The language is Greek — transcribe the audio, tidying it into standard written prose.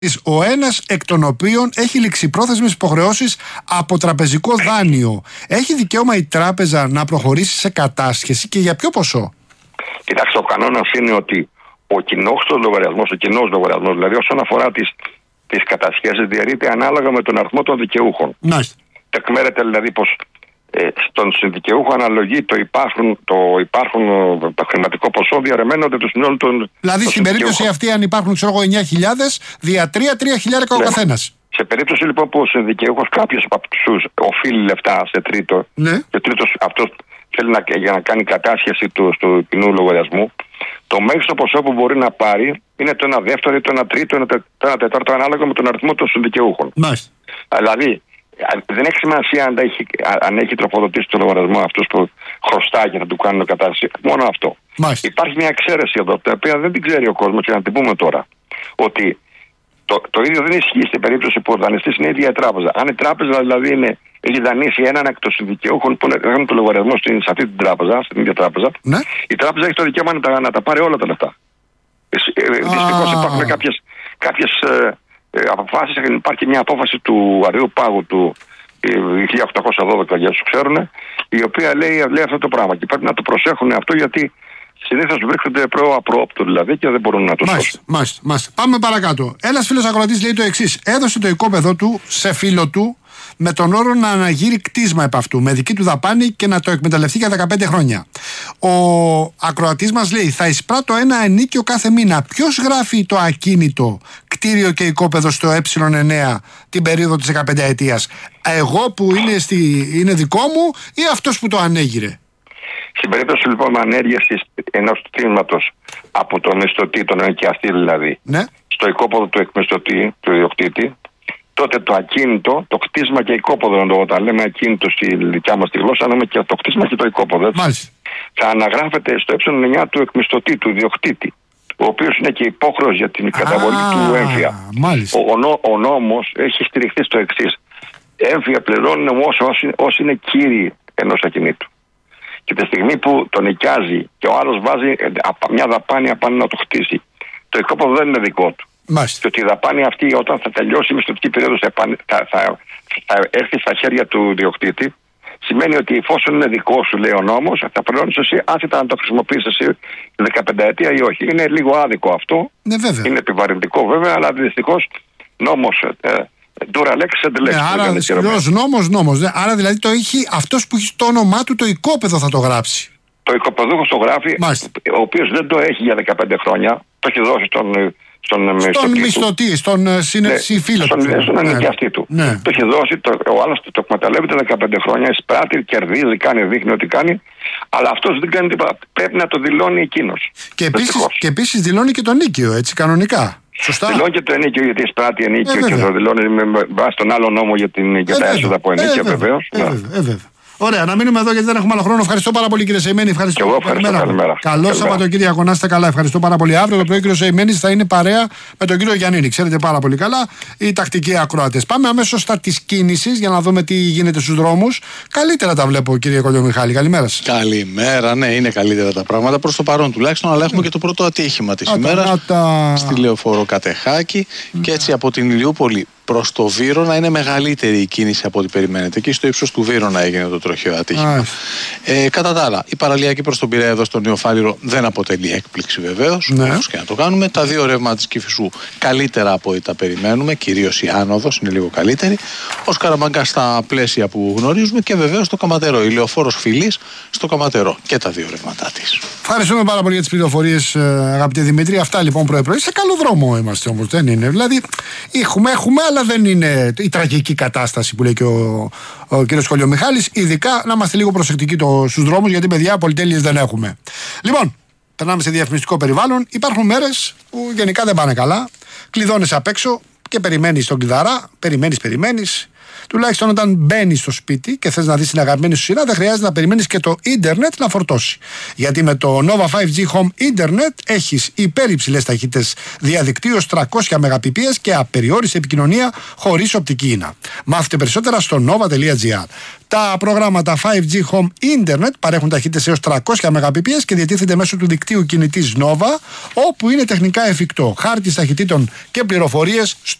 Ο ένας εκ των οποίων έχει ληξιπρόθεσμες υποχρεώσεις από τραπεζικό δάνειο. Έχει δικαίωμα η τράπεζα να προχωρήσει σε κατάσχεση και για ποιο ποσό? Κοιτάξτε, ο κανόνας είναι ότι ο κοινός λογαριασμός, δηλαδή όσον αφορά τις κατασχέσεις, διαιρείται ανάλογα με τον αριθμό των δικαιούχων. Μάλιστα. Τεκμέρεται δηλαδή πως στον συνδικαιούχο αναλογεί το υπάρχον χρηματικό ποσό διαρρεμένονται το συνόλου των. Δηλαδή στην περίπτωση αυτή, αν υπάρχουν 9.000, δια 3.000 ο καθένας. Σε περίπτωση λοιπόν που ο συνδικαιούχος κάποιος από τους οφείλει λεφτά σε τρίτο, και ο τρίτος αυτός θέλει για να κάνει κατάσχεση του κοινού λογαριασμού, το μέγιστο ποσό που μπορεί να πάρει είναι το 1 δεύτερο ή το 1 τρίτο ή το 1 τέταρτο ανάλογα με τον αριθμό των συνδικαιούχων. Μάλιστα. Δηλαδή, δεν έχει σημασία αν έχει τροφοδοτήσει το λογαριασμό αυτός που χρωστάει και θα του κάνουν κατάσταση. Μόνο αυτό. Μάλιστα. Υπάρχει μια εξαίρεση εδώ, την οποία δεν την ξέρει ο κόσμος και να την πούμε τώρα. Ότι το ίδιο δεν ισχύει στην περίπτωση που ο δανειστής είναι η ίδια η τράπεζα. Αν η τράπεζα δηλαδή έχει δανείσει έναν εκ των συνδικαιούχων που έχουν το λογαριασμό σε αυτή την τράπεζα, στην ίδια τράπεζα, ναι, η τράπεζα έχει το δικαίωμα να τα πάρει όλα τα λεφτά. Δυστυχώς υπάρχουν κάποιες αποφάσεις. Υπάρχει μια απόφαση του Αριού Πάγου του 1812, για όσους ξέρουν, η οποία λέει αυτό το πράγμα. Και πρέπει να το προσέχουν αυτό, γιατί συνήθως βρίσκονται προαπρόοπτου δηλαδή και δεν μπορούν να το σώσουν. Μάλιστα. Πάμε παρακάτω. Ένας φίλος ακροατής λέει το εξής: έδωσε το οικόπεδο του σε φίλο του με τον όρο να αναγείρει κτίσμα επ' αυτού, με δική του δαπάνη και να το εκμεταλλευτεί για 15 χρόνια. Ο ακροατής μας λέει: θα εισπράττω ένα ενίκιο κάθε μήνα. Ποιος γράφει το ακίνητο, κτίριο και οικόπεδο στο ε9 την περίοδο της 15 ετίας? Εγώ που είναι δικό μου ή αυτός που το ανέγειρε? Στην περίπτωση λοιπόν ανέργειας ενός κτήματος από τον μισθωτή, τον ενοικιαστή δηλαδή, ναι, στο οικόπεδο του εκμισθωτή, του ιδιοκτήτη, τότε το ακίνητο, το κτίσμα και οικόπεδο, όταν λέμε ακίνητο στη δικιά μας τη γλώσσα, λέμε και το κτίσμα και το οικόπεδο. Θα αναγράφεται στο ε9 του εκμισθωτή, του ιδιοκτήτη, ο οποίος είναι και υπόχρεος για την καταβολή του έμφυα. Ο νόμος έχει στηριχθεί στο εξής: έμφυα πληρώνουν όσοι είναι κύριοι ενός ακινήτου. Και τη στιγμή που τον νοικιάζει και ο άλλος βάζει μια δαπάνη απάνω να το χτίσει, το οικόπεδο δεν είναι δικό του. Μάλιστα. Και ότι η δαπάνη αυτή, όταν θα τελειώσει η μισθωτική περίοδος, θα έρθει στα χέρια του διοκτήτη, σημαίνει ότι εφόσον είναι δικό σου, λέει ο νόμος, θα πληρώνεις εσύ, άσχετα να το χρησιμοποιήσεις εσύ 15 ετία ή όχι. Είναι λίγο άδικο αυτό. Ναι, βέβαια. Είναι επιβαρυντικό βέβαια, αλλά δυστυχώς νόμος. Τώρα λέξη δεν λέξη. Άρα σκληρός νόμος. Άρα δηλαδή το έχει αυτός που έχει το όνομά του, το οικόπεδο θα το γράψει. Το οικοπεδούχος το γράφει, ο οποίος δεν το έχει για 15 χρόνια, το έχει δώσει στον μισθωτή, στον συμφίλο του. Στον ενοικιαστή του. Ναι. Το έχει δώσει, ο άλλος το εκμεταλλεύεται 15 χρόνια, εισπράττει, κερδίζει, δείχνει ότι κάνει, αλλά αυτός δεν κάνει τίποτα. Πρέπει να το δηλώνει εκείνος. Και επίσης δηλώνει και το νίκιο, έτσι, κανονικά. Σωστά. Δηλώνει και το ενίκιο, γιατί εισπράττει ενίκιο και το δηλώνει με βάση τον άλλο νόμο για τα έσοδα από ενίκιο, βεβαίως. Ωραία, να μείνουμε εδώ γιατί δεν έχουμε άλλο χρόνο. Ευχαριστώ πάρα πολύ, κύριε Σεϊμένη. Ευχαριστώ. Και εγώ ευχαριστώ. Καλημέρα. Καλό Σαββατοκύριακο, να είστε καλά. Ευχαριστώ πάρα πολύ. Αύριο το πρωί ο κύριο Σεϊμένη θα είναι παρέα με τον κύριο Γιαννίνη. Ξέρετε πάρα πολύ καλά οι τακτικοί ακροατές. Πάμε αμέσως στα τη κίνηση για να δούμε τι γίνεται στους δρόμους. Καλύτερα τα βλέπω, κύριε Κολιομιχάλη. Καλημέρα σας. Καλημέρα, ναι, είναι καλύτερα τα πράγματα προς το παρόν τουλάχιστον, αλλά έχουμε και το πρώτο ατύχημα της ημέρας στη Λεωφόρο Κατεχάκη και έτσι από την Ηλιούπολη προς το Βύρωνα είναι μεγαλύτερη η κίνηση από ό,τι περιμένετε. Εκεί στο ύψος του Βύρωνα έγινε το τροχαίο ατύχημα. Κατά τα άλλα, η παραλιακή προς τον Πειραιά εδώ στον Νεοφάλιρο δεν αποτελεί έκπληξη βεβαίως, όπως και να το κάνουμε. Τα δύο ρεύματα της Κηφισού καλύτερα από ό,τι τα περιμένουμε, κυρίως η άνοδος είναι λίγο καλύτερη. Ο Σκαραμπαγκάς στα πλαίσια που γνωρίζουμε και βεβαίως το Καματερό. Η Λεωφόρος Φιλής στο Καματερό και τα δύο ρεύματά της. Ευχαριστούμε πάρα πολύ για τις πληροφορίες, αγαπητέ Δημήτρη. Αυτά λοιπόν πρωί-πρωί. Σε καλό δρόμο είμαστε όμως, δεν είναι. Δηλαδή έχουμε, αλλά δεν είναι η τραγική κατάσταση που λέει και ο κύριος Κολιομιχάλης. Ειδικά να είμαστε λίγο προσεκτικοί στους δρόμους, γιατί παιδιά πολυτέλειες δεν έχουμε. Λοιπόν, περνάμε σε διαφημιστικό περιβάλλον. Υπάρχουν μέρες που γενικά δεν πάνε καλά. Κλειδώνεις απ' έξω και περιμένεις τον κλειδαρά. Περιμένεις. Τουλάχιστον όταν μπαίνεις στο σπίτι και θες να δεις την αγαπημένη σου σειρά, δεν χρειάζεται να περιμένεις και το ίντερνετ να φορτώσει. Γιατί με το Nova 5G Home Internet έχεις υπερυψηλές ταχύτητες διαδικτύου ως 300 Mbps και απεριόριστη επικοινωνία χωρίς οπτική ίνα. Μάθετε περισσότερα στο nova.gr. Τα προγράμματα 5G Home Internet παρέχουν ταχύτητες έως 300 Mbps και διατίθεται μέσω του δικτύου κινητής Nova, όπου είναι τεχνικά εφικτό. Χάρτης ταχυτήτων και πληροφορίες